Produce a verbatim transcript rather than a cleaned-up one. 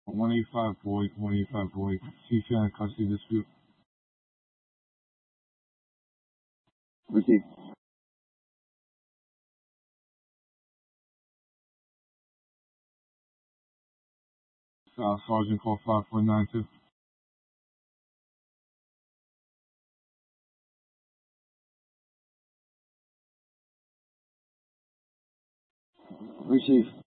one eighty-five Boyd, one eighty-five Boyd. C C on custody dispute. Received. Uh, Sergeant call five four nine two. Received.